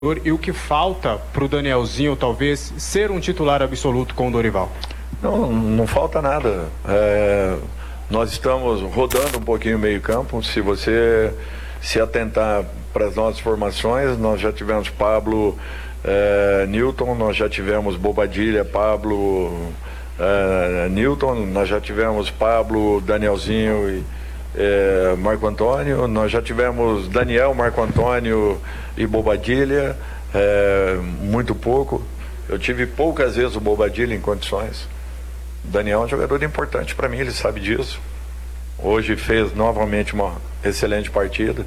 E o que falta para o Danielzinho, talvez, ser um titular absoluto com o Dorival? Não falta nada. Nós estamos rodando um pouquinho o meio-campo. Se você se atentar para as nossas formações, nós já tivemos Pablo, Newton, nós já tivemos Bobadilha, Pablo, Newton, nós já tivemos Pablo, Danielzinho e Marco Antônio, nós já tivemos Daniel, Marco Antônio e Bobadilha, muito pouco. Eu tive poucas vezes o Bobadilha em condições. O Daniel é um jogador importante para mim, ele sabe disso. Hoje fez novamente uma excelente partida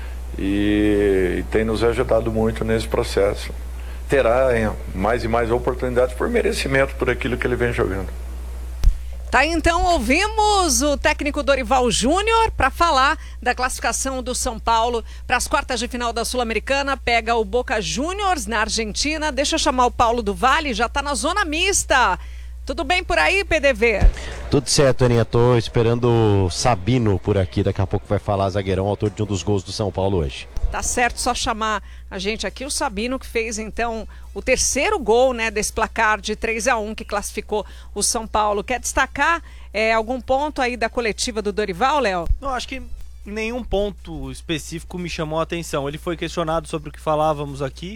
e tem nos ajudado muito nesse processo. Terá mais e mais oportunidades por merecimento, por aquilo que ele vem jogando. Tá, então ouvimos o técnico Dorival Júnior para falar da classificação do São Paulo para as quartas de final da Sul-Americana. Pega o Boca Juniors na Argentina. Deixa eu chamar o Paulo do Vale, já está na zona mista. Tudo bem por aí, PDV? Tudo certo, Aninha. Tô esperando o Sabino por aqui. Daqui a pouco vai falar, zagueirão, autor de um dos gols do São Paulo hoje. Tá certo, só chamar a gente aqui, o Sabino, que fez então o terceiro gol, né, desse placar de 3-1 que classificou o São Paulo. Quer destacar algum ponto aí da coletiva do Dorival, Léo? Não, acho que nenhum ponto específico me chamou a atenção. Ele foi questionado sobre o que falávamos aqui.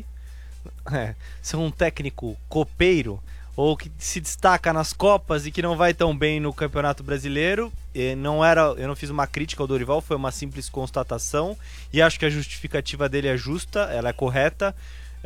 Ser um técnico copeiro, ou que se destaca nas Copas e que não vai tão bem no Campeonato Brasileiro. Eu não fiz uma crítica ao Dorival, foi uma simples constatação, e acho que a justificativa dele é justa, ela é correta.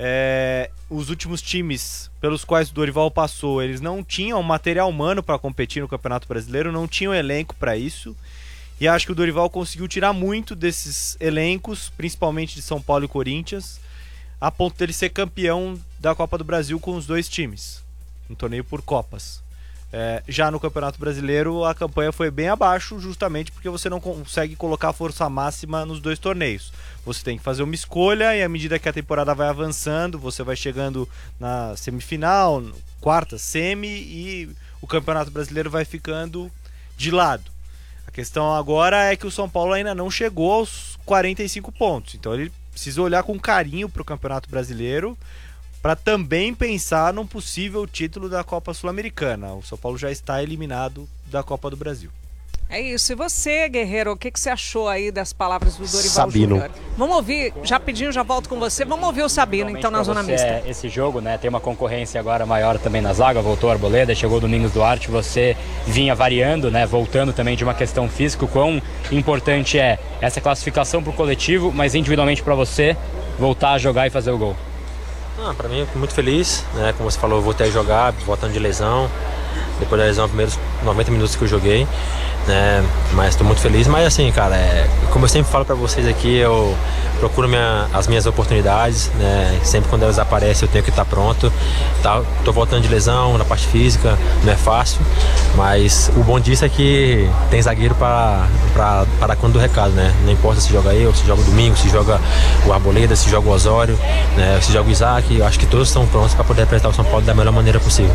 Os últimos times pelos quais o Dorival passou, eles não tinham material humano para competir no Campeonato Brasileiro, não tinham elenco para isso, e acho que o Dorival conseguiu tirar muito desses elencos, principalmente de São Paulo e Corinthians, a ponto dele ser campeão da Copa do Brasil com os dois times, um torneio por Copas. Já no Campeonato Brasileiro a campanha foi bem abaixo, justamente porque você não consegue colocar força máxima nos dois torneios. Você tem que fazer uma escolha, e à medida que a temporada vai avançando, você vai chegando na semifinal, quarta, semi, e o Campeonato Brasileiro vai ficando de lado. A questão agora é que o São Paulo ainda não chegou aos 45 pontos, então ele precisa olhar com carinho para o Campeonato Brasileiro, para também pensar num possível título da Copa Sul-Americana. O São Paulo já está eliminado da Copa do Brasil. É isso. E você, Guerreiro, o que você achou aí das palavras do Dorival Sabino Júnior? Vamos ouvir, rapidinho, já volto com você. Vamos ouvir o Sabino, então, na zona mista. Esse jogo, né, tem uma concorrência agora maior também na zaga, voltou Arboleda, chegou o Domingos Duarte, você vinha variando, né, voltando também de uma questão física. O quão importante é essa classificação para o coletivo, mas individualmente para você voltar a jogar e fazer o gol? Para mim, muito feliz, né? Como você falou, eu voltei a jogar, voltando de lesão. Depois da lesão, primeiros 90 minutos que eu joguei, né? Mas estou muito feliz. Mas assim, cara, como eu sempre falo para vocês aqui, eu procuro as minhas oportunidades, né? Sempre quando elas aparecem eu tenho que estar pronto. Tô voltando de lesão, na parte física, não é fácil. Mas o bom disso é que tem zagueiro para dar conta do recado, né? Não importa se joga eu, se joga o Domingo, se joga o Arboleda, se joga o Osório, né? Se joga o Isaac. Eu acho que todos estão prontos para poder apresentar o São Paulo da melhor maneira possível.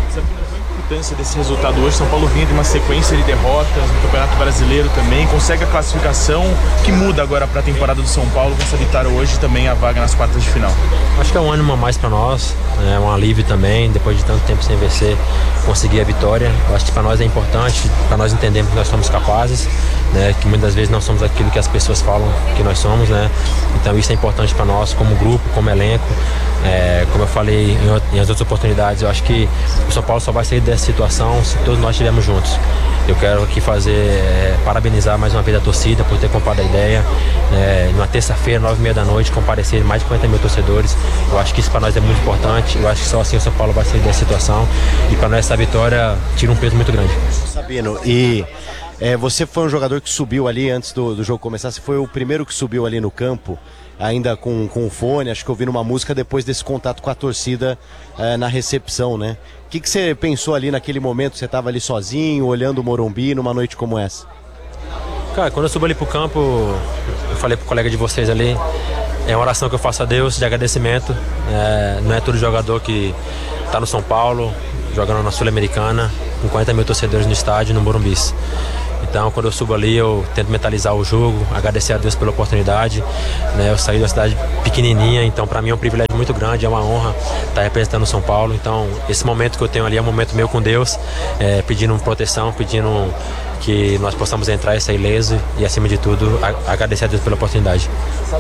Desse resultado hoje, São Paulo vinha de uma sequência de derrotas no Campeonato Brasileiro também, consegue a classificação, que muda agora para a temporada do São Paulo com essa vitória hoje, também a vaga nas quartas de final. Acho que é um ânimo a mais para nós, é um alívio também, depois de tanto tempo sem vencer, conseguir a vitória. Eu acho que para nós é importante, para nós entendermos que nós somos capazes, né, que muitas vezes não somos aquilo que as pessoas falam que nós somos, né? Então isso é importante para nós como grupo, como elenco. Como eu falei em as outras oportunidades, eu acho que o São Paulo só vai sair dessa situação se todos nós estivermos juntos. Eu quero aqui parabenizar mais uma vez a torcida por ter comprado a ideia. Numa terça-feira, 9h30 da noite, comparecer mais de 40 mil torcedores. Eu acho que isso para nós é muito importante. Eu acho que só assim o São Paulo vai sair dessa situação. E para nós essa vitória tira um peso muito grande. Sabino, você foi um jogador que subiu ali antes do jogo começar. Você foi o primeiro que subiu ali no campo, ainda com o fone, acho que ouvindo uma música depois desse contato com a torcida na recepção, né? O que você pensou ali naquele momento? Você estava ali sozinho, olhando o Morumbi numa noite como essa? Cara, quando eu subo ali pro campo, eu falei pro colega de vocês ali, é uma oração que eu faço a Deus de agradecimento. Não é todo jogador que tá no São Paulo, jogando na Sul-Americana, com 40 mil torcedores no estádio, no Morumbi. Então, quando eu subo ali, eu tento mentalizar o jogo, agradecer a Deus pela oportunidade, né? Eu saí de uma cidade pequenininha, então para mim é um privilégio muito grande, é uma honra estar representando o São Paulo. Então, esse momento que eu tenho ali é um momento meu com Deus, pedindo proteção, pedindo que nós possamos entrar e sair ileso e, acima de tudo, agradecer a Deus pela oportunidade.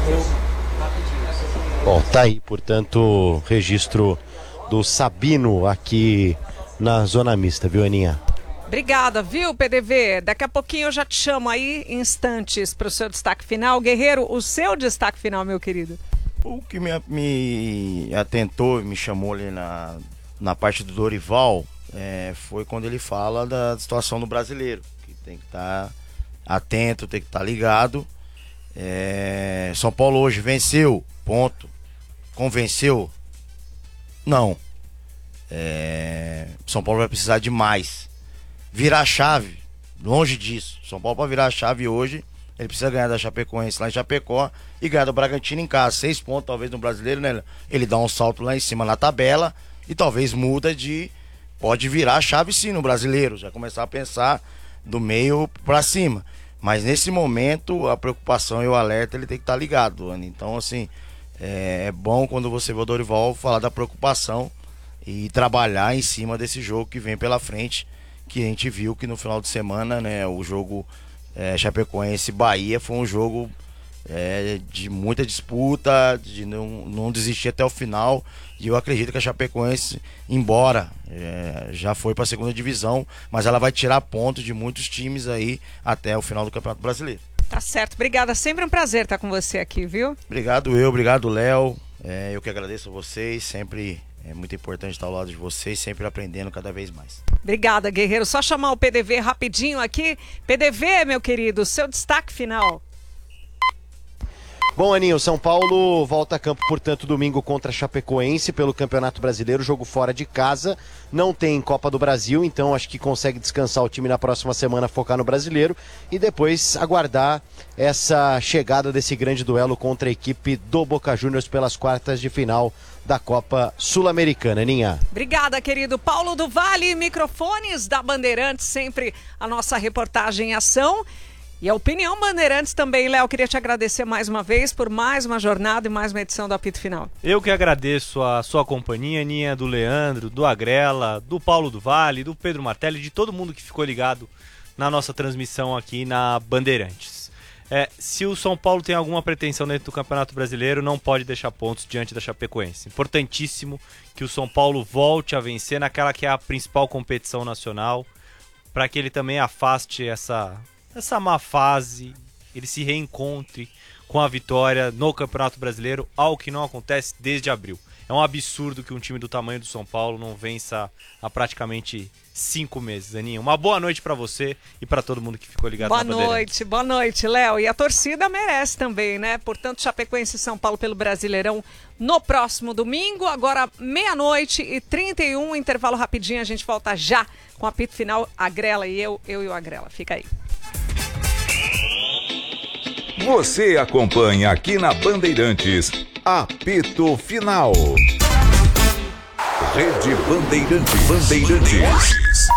Bom, tá aí, portanto, registro do Sabino aqui na zona mista, viu, Aninha? Obrigada, viu, PDV? Daqui a pouquinho eu já te chamo aí, instantes, para o seu destaque final. Guerreiro, o seu destaque final, meu querido. O que me atentou, me chamou ali na parte do Dorival, foi quando ele fala da situação do brasileiro, que tem que estar atento, tem que estar ligado. São Paulo hoje venceu, ponto. Convenceu? Não. São Paulo vai precisar de mais. Virar a chave, longe disso. São Paulo, para virar a chave hoje, ele precisa ganhar da Chapecoense lá em Chapecó e ganhar do Bragantino em casa. 6 pontos, talvez, no brasileiro, né? Ele dá um salto lá em cima na tabela e talvez pode virar a chave sim no brasileiro. Já começar a pensar do meio para cima. Mas nesse momento, a preocupação e o alerta, ele tem que estar ligado, Ana. Então, assim, é bom quando você vê o Dorival falar da preocupação e trabalhar em cima desse jogo que vem pela frente, que a gente viu que no final de semana, né, o jogo Chapecoense-Bahia foi um jogo de muita disputa, de não desistir até o final, e eu acredito que a Chapecoense, embora já foi para a segunda divisão, mas ela vai tirar pontos de muitos times aí até o final do Campeonato Brasileiro. Tá certo, obrigada, sempre um prazer estar com você aqui, viu? Obrigado, Léo, eu que agradeço a vocês, sempre é muito importante estar ao lado de vocês, sempre aprendendo cada vez mais. Obrigada, Guerreiro. Só chamar o PDV rapidinho aqui. PDV, meu querido, seu destaque final. Bom, Aninha, o São Paulo volta a campo, portanto, domingo contra a Chapecoense pelo Campeonato Brasileiro, jogo fora de casa, não tem Copa do Brasil, então acho que consegue descansar o time na próxima semana, focar no Brasileiro e depois aguardar essa chegada desse grande duelo contra a equipe do Boca Juniors pelas quartas de final da Copa Sul-Americana, Aninha. Obrigada, querido Paulo do Vale, microfones da Bandeirantes, sempre a nossa reportagem em ação. E a Opinião Bandeirantes também, Léo, queria te agradecer mais uma vez por mais uma jornada e mais uma edição do Apito Final. Eu que agradeço a sua companhia, Aninha, do Leandro, do Agrela, do Paulo do Vale, do Pedro Martelli, de todo mundo que ficou ligado na nossa transmissão aqui na Bandeirantes. Se o São Paulo tem alguma pretensão dentro do Campeonato Brasileiro, não pode deixar pontos diante da Chapecoense. Importantíssimo que o São Paulo volte a vencer naquela que é a principal competição nacional, para que ele também afaste essa má fase, ele se reencontre com a vitória no Campeonato Brasileiro, algo que não acontece desde abril. É um absurdo que um time do tamanho do São Paulo não vença há praticamente 5 meses, Aninha. Uma boa noite pra você e pra todo mundo que ficou ligado na Bandeirantes. Boa noite, Léo. E a torcida merece também, né? Portanto, Chapecoense e São Paulo pelo Brasileirão no próximo domingo. Agora, 00:31, intervalo rapidinho. A gente volta já com o Apito Final, Agrela e eu e o Agrela. Fica aí. Você acompanha aqui na Bandeirantes, Apito Final. Rede Bandeirantes.